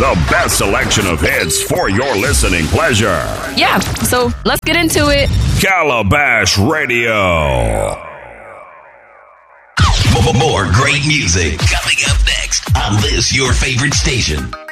The best selection of hits for your listening pleasure. Yeah, so let's get into it. Calabash Radio. More great music coming up next on this, your favorite station.